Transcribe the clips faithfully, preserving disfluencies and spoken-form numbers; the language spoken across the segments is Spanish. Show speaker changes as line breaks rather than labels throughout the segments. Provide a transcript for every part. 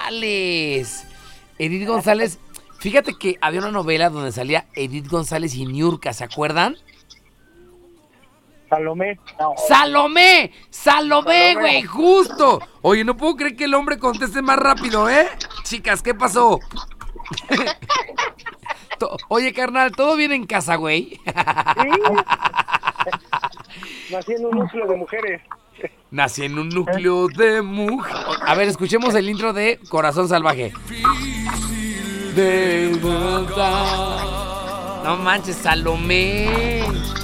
González. Edith González. Fíjate que había una novela donde salía Edith González y Niurka, ¿se acuerdan?
Salomé. No.
¡Salomé! ¡Salomé, güey! ¡Justo! Oye, no puedo creer que el hombre conteste más rápido, ¿eh? Chicas, ¿qué pasó? Oye, carnal, ¿todo bien en casa, güey?
Sí. Nací en un núcleo de mujeres.
Nací en un núcleo de mujeres. A ver, escuchemos el intro de Corazón Salvaje. De verdad. No manches, Salomé.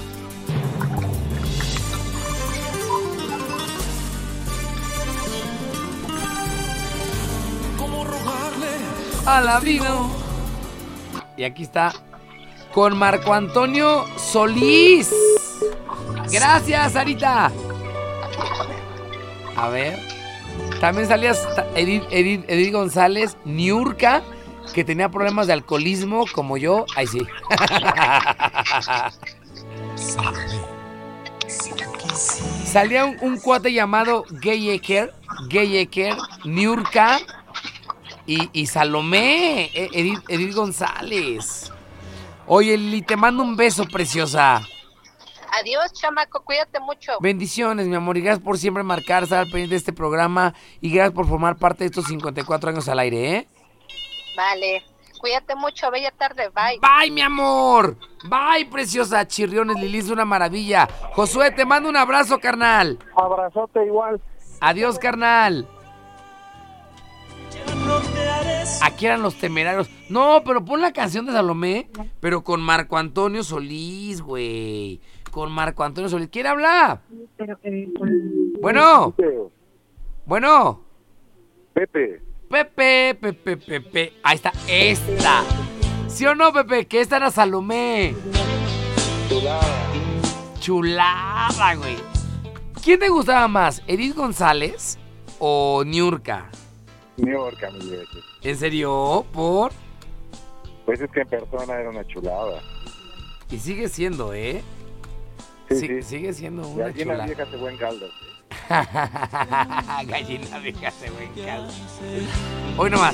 ¿Cómo rogarle a la vida? Y aquí está con Marco Antonio Solís. Gracias, Sarita. A ver. También salías Edith, Edith, Edith González, Niurka, que tenía problemas de alcoholismo como yo. Ay, sí. Salía un, un cuate llamado Gay Eker, Gay Eker, Niurka y, y Salomé, Edith, Edith González. Oye, Lili, te mando un beso, preciosa.
Adiós, chamaco, cuídate mucho.
Bendiciones, mi amor, y gracias por siempre marcar, estar al pendiente de este programa y gracias por formar parte de estos cincuenta y cuatro años al aire, ¿eh?
Vale, cuídate mucho, bella tarde, bye.
Bye, mi amor, bye, preciosa. Chirriones, Lili, es una maravilla. Josué, te mando un abrazo, carnal.
Abrazote igual.
Adiós, carnal. Aquí eran los Temerarios. No, pero pon la canción de Salomé, pero con Marco Antonio Solís, güey. Con Marco Antonio Solís. ¿Quién habla? Bueno. Bueno.
Pepe.
Pepe, Pepe, Pepe. Ahí está, esta. ¿Sí o no, Pepe? Que esta era Salomé.
Chulada.
Chulada, güey. ¿Quién te gustaba más? ¿Edith González o Niurka?
Niurka, mi viejo.
¿En serio? ¿Por?
Pues es que en persona era una chulada.
Y sigue siendo, ¿eh?
Sí,
sí,
sí.
Sigue siendo una
Gallina
chulada.
vieja hace buen caldo.
Gallina vieja hace buen caldo. Hoy nomás.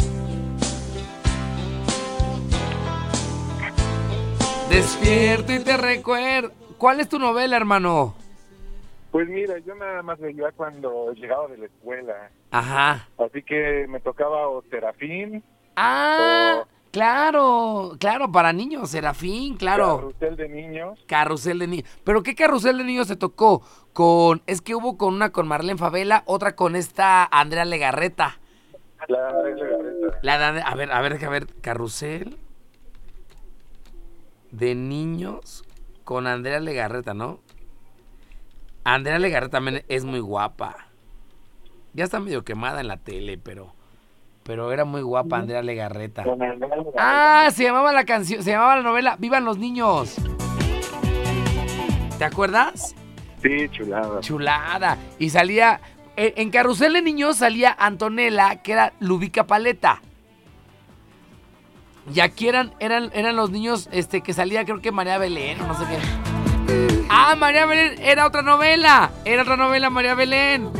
Despierto y te recuerdo. ¿Cuál es tu novela, hermano?
Pues mira, yo nada más veía cuando llegaba de la escuela.
Ajá.
Así que me tocaba o Serafín.
Ah,
o
claro, claro, para niños, Serafín, claro.
Carrusel de niños.
Carrusel de niños. ¿Pero qué carrusel de niños te tocó? Con, es que hubo con una con Marlene Favela, otra con esta Andrea Legarreta.
La Andrés Legarreta.
La de, a ver, a ver, a ver, carrusel de niños con Andrea Legarreta, ¿no? Andrea Legarreta también es muy guapa. Ya está medio quemada en la tele, pero pero era muy guapa Andrea Legarreta. Ah, se llamaba la canción, se llamaba la novela Vivan los niños. ¿Te acuerdas?
Sí, chulada.
Chulada. Y salía en, en Carrusel de Niños salía Antonella, que era Lubica Paleta. Y aquí eran eran eran los niños este que salía, creo que María Belén, o no sé qué. Ah, María Belén, era otra novela. Era otra novela, María Belén.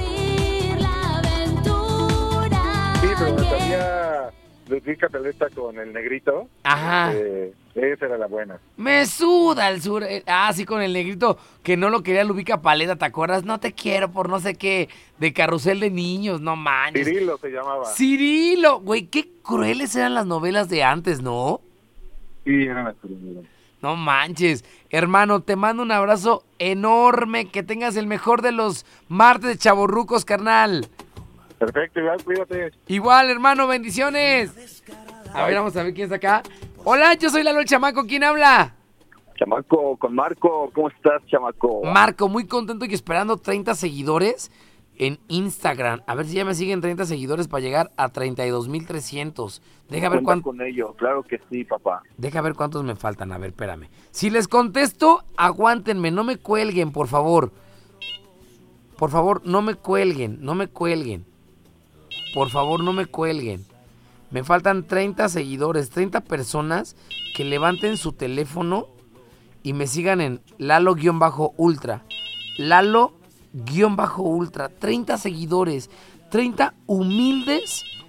Sí, pero me salía Ludwika Paleta con el negrito.
Ajá.
Eh, esa era la buena.
Me suda el sur. eh, Ah, sí, con el negrito que no lo quería Lubica Paleta, ¿te acuerdas? No te quiero por no sé qué. De Carrusel de Niños, no manches.
Cirilo se llamaba.
Cirilo, güey, qué crueles eran las novelas de antes, ¿no?
Sí, era la chulada.
No manches. Hermano, te mando un abrazo enorme. Que tengas el mejor de los martes de chavorrucos, carnal.
Perfecto, igual, cuídate.
Igual, hermano, bendiciones. A ver, vamos a ver quién está acá. Hola, yo soy Lalo el Chamaco. ¿Quién habla?
Chamaco, con Marco. ¿Cómo estás, chamaco?
Marco, muy contento y esperando treinta seguidores en Instagram. A ver si ya me siguen treinta seguidores para llegar a treinta y dos mil trescientos. Deja ver
Cuenta
cuánto.
con ello, claro que sí, papá.
Deja ver cuántos me faltan. A ver, espérame. Si les contesto, aguántenme. No me cuelguen, por favor. Por favor, no me cuelguen. No me cuelguen. Por favor, no me cuelguen. Me faltan treinta seguidores, treinta personas que levanten su teléfono y me sigan en Lalo-Ultra. Lalo-Ultra. treinta seguidores. treinta humildes